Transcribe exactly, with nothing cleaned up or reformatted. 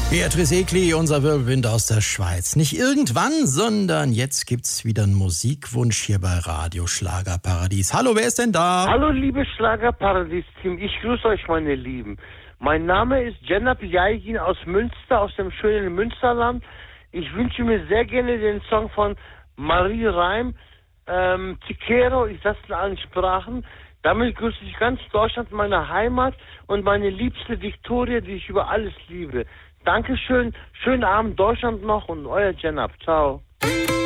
Beatrice Egli, unser Wirbelwind aus der Schweiz. Nicht irgendwann, sondern jetzt gibt's wieder einen Musikwunsch hier bei Radio Schlagerparadies. Hallo, wer ist denn da? Hallo, liebe Schlagerparadies-Team. Ich grüße euch, meine Lieben. Mein Name ist Cenab Yaygin aus Münster, aus dem schönen Münsterland. Ich wünsche mir sehr gerne den Song von Marie Reim, ähm, Tiquero, ich sage es in allen Sprachen. Damit grüße ich ganz Deutschland, meine Heimat und meine liebste Viktoria, die ich über alles liebe. Dankeschön, schönen Abend Deutschland noch und euer Cenab. Ciao.